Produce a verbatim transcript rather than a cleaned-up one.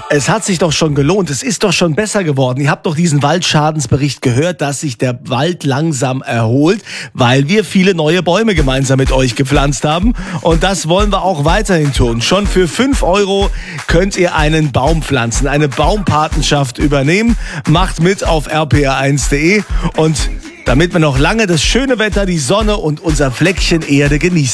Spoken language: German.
Es hat sich doch schon gelohnt. Es ist doch schon besser geworden. Ihr habt doch diesen Waldschadensbericht gehört, dass sich der Wald langsam erholt, weil wir viele neue Bäume gemeinsam mit euch gepflanzt haben. Und das wollen wir auch weiterhin tun. Schon für fünf Euro könnt ihr einen Baum pflanzen, eine Baumpatenschaft übernehmen. Macht mit auf r p r eins punkt d e und damit wir noch lange das schöne Wetter, die Sonne und unser Fleckchen Erde genießen